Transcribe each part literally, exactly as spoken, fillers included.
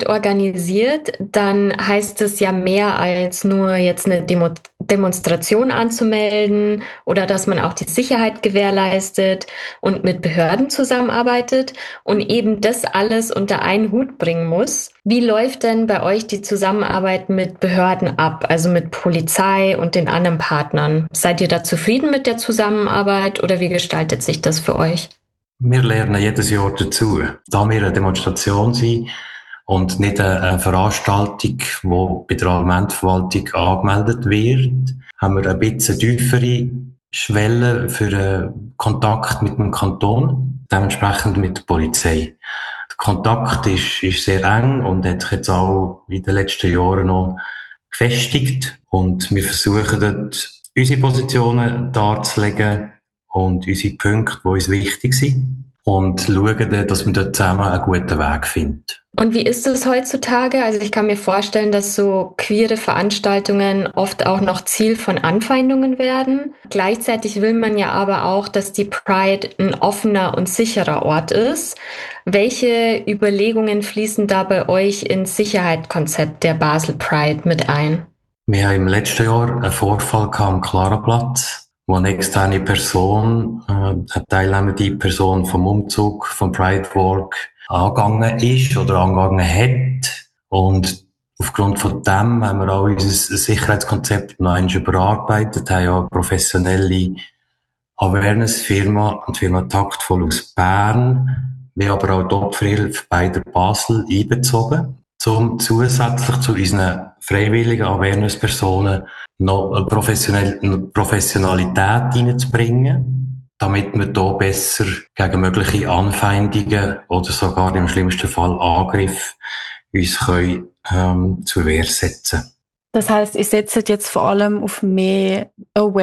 organisiert, dann heißt es ja mehr als nur jetzt eine Demo Demonstration anzumelden oder dass man auch die Sicherheit gewährleistet und mit Behörden zusammenarbeitet und eben das alles unter einen Hut bringen muss. Wie läuft denn bei euch die Zusammenarbeit mit Behörden ab, also mit Polizei und den anderen Partnern? Seid ihr da zufrieden mit der Zusammenarbeit oder wie gestaltet sich das für euch? Wir lernen jedes Jahr dazu. Da wir eine Demonstration sind und nicht eine Veranstaltung, die bei der Allgemeinverwaltung angemeldet wird, haben wir ein bisschen tiefere Schwelle für einen Kontakt mit dem Kanton, dementsprechend mit der Polizei. Der Kontakt ist, ist sehr eng und hat sich jetzt auch in den letzten Jahren noch gefestigt. Und wir versuchen dort, unsere Positionen darzulegen und unsere Punkte, die uns wichtig sind. Und schauen dann, dass wir dort zusammen einen guten Weg finden. Und wie ist es heutzutage? Also ich kann mir vorstellen, dass so queere Veranstaltungen oft auch noch Ziel von Anfeindungen werden. Gleichzeitig will man ja aber auch, dass die Pride ein offener und sicherer Ort ist. Welche Überlegungen fließen da bei euch ins Sicherheitskonzept der Basel Pride mit ein? Wir haben im letzten Jahr einen Vorfall am Klarenplatz, wo eine externe Person, äh, eine teilnehmende Person vom Umzug, vom Pride Walk angegangen ist oder angegangen hat. Und aufgrund von dem haben wir auch unser Sicherheitskonzept noch einmal überarbeitet, haben ja eine professionelle Awareness-Firma, die Firma Taktvoll aus Bern, wir aber auch die Opferhilfe bei der Basel einbezogen, um zusätzlich zu unseren freiwilligen Awareness-Personen noch eine Professionalität hineinzubringen, damit wir hier besser gegen mögliche Anfeindungen oder sogar im schlimmsten Fall Angriff uns können, ähm, zur Wehr setzen. Das heisst, ihr setzt jetzt vor allem auf mehr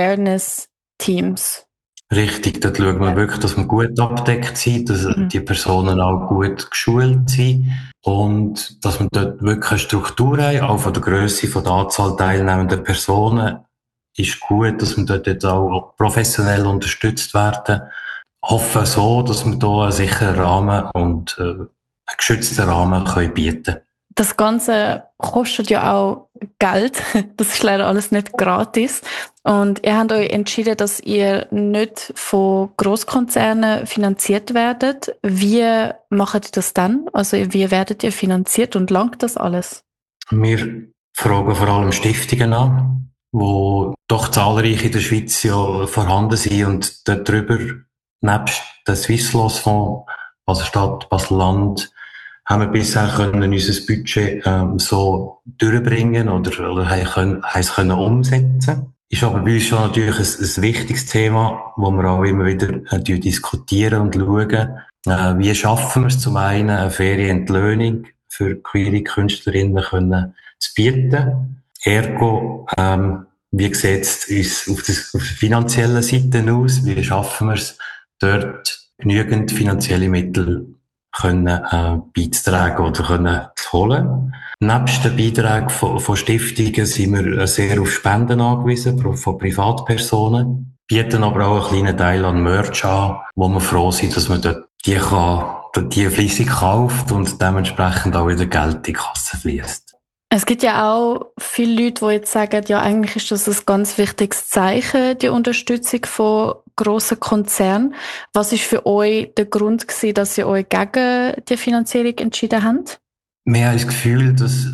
Awareness-Teams? Richtig, dort schauen wir wirklich, dass wir gut abgedeckt sind, dass mhm. die Personen auch gut geschult sind und dass wir dort wirklich eine Struktur haben, auch von der Grösse, von der Anzahl teilnehmender Personen ist gut, dass wir dort jetzt auch professionell unterstützt werden. Hoffen so, dass wir hier einen sicheren Rahmen und äh, einen geschützten Rahmen können bieten. Das Ganze kostet ja auch Geld. Das ist leider alles nicht gratis. Und ihr habt euch entschieden, dass ihr nicht von Grosskonzernen finanziert werdet. Wie macht ihr das dann? Also wie werdet ihr finanziert und langt das alles? Wir fragen vor allem Stiftungen an, die doch zahlreich in der Schweiz ja vorhanden sind und darüber, nebst dem Swisslos-Fonds, Basel-Stadt, Basel-Land, haben wir bisher können unser Budget ähm, so durchbringen oder, oder haben, können, haben es können umsetzen. Ist aber bei uns schon natürlich ein, ein wichtiges Thema, wo wir auch immer wieder äh, diskutieren und schauen, äh, wie schaffen wir es zum einen, eine faire Entlöhnung für queere Künstlerinnen können zu bieten. Ergo, ähm, wie sieht es uns auf, das, auf der finanziellen Seite aus? Wie schaffen wir es, dort genügend finanzielle Mittel können äh, beizutragen oder können zu holen. Nebst den Beiträgen von, von Stiftungen sind wir sehr auf Spenden angewiesen, von Privatpersonen, bieten aber auch einen kleinen Teil an Merch an, wo wir froh sind, dass man dort die, kann, die fleissig kauft und dementsprechend auch wieder Geld in die Kasse fließt. Es gibt ja auch viele Leute, die jetzt sagen, ja, eigentlich ist das ein ganz wichtiges Zeichen, die Unterstützung von grossen Konzernen. Was ist für euch der Grund gewesen, dass ihr euch gegen die Finanzierung entschieden habt? Wir haben das Gefühl, dass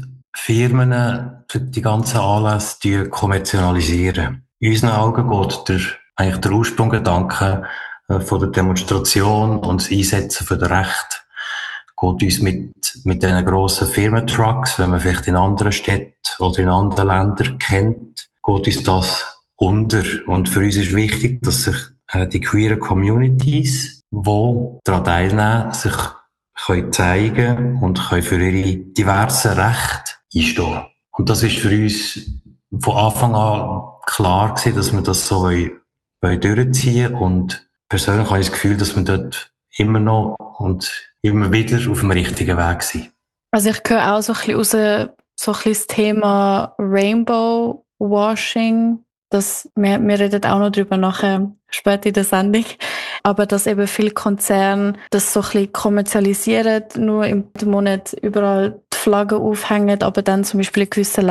Firmen die ganzen Anlässe kommerzialisieren. In unseren Augen geht der, eigentlich der Ursprungsgedanke von der Demonstration und das Einsetzen von der Rechte geht uns mit, mit diesen grossen Firmentrucks, wenn man vielleicht in anderen Städten oder in anderen Ländern kennt, geht uns das unter. Und für uns ist wichtig, dass sich äh, die queeren Communities, die daran teilnehmen, sich können zeigen und können für ihre diversen Rechte einstehen. Und das ist für uns von Anfang an klar gewesen, dass wir das so wollen, wollen durchziehen. Und persönlich habe ich das Gefühl, dass wir dort immer noch und immer wieder auf dem richtigen Weg sind. Also ich höre auch so ein bisschen raus, so ein bisschen das Thema Rainbow Washing. Das, wir, wir reden auch noch darüber nachher, später in der Sendung. Aber dass eben viele Konzerne das so ein bisschen kommerzialisieren, nur im Monat überall die Flaggen aufhängen, aber dann zum Beispiel in gewissen